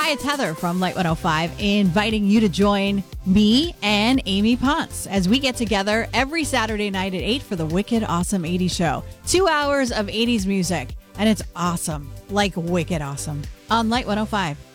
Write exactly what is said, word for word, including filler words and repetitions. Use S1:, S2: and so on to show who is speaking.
S1: Hi, it's Heather from Light one oh five, inviting you to join me and Amy Ponce as we get together every Saturday night at eight for the Wicked Awesome eighties Show. Two hours of eighties music, and it's awesome, like wicked awesome, on Light one oh five.